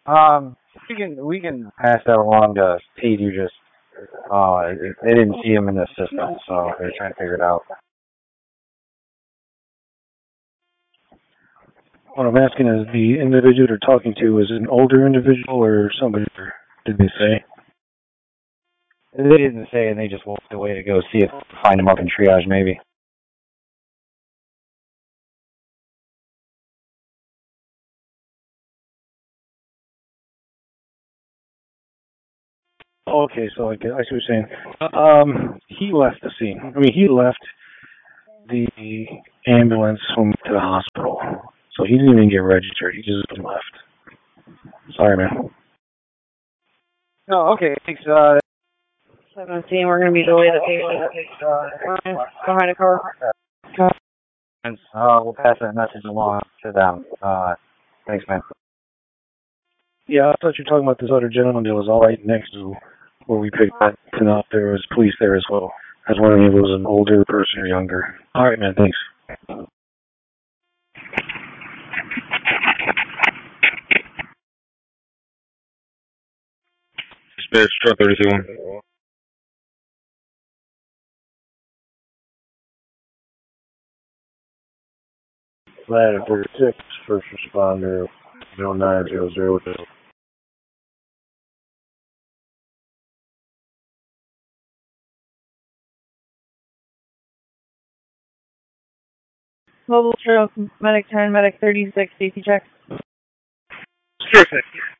We can pass that along to Pete. Who just they didn't see him in the system, so they're trying to figure it out. What I'm asking is the individual they're talking to is an older individual or somebody, or did they say? They didn't say, and they just walked away to go see if find him up in triage, maybe. Okay, so I see what you're saying. He left the scene. I mean, he left the ambulance from to the hospital, so he didn't even get registered. He just left. Sorry, man. No, okay. Thanks. 17, we're going to be delayed at 8. Behind a car. We'll pass that message along to them. Thanks, man. Yeah, I thought you were talking about this other gentleman that was all right next to where we picked up. And there was police there as well. I was wondering if it was an older person or younger. All right, man. Thanks. Dispatch truck 32. Ladder 36, first responder, 0900. Mobile stroke, medic 10, medic 36, safety check. Sure thing.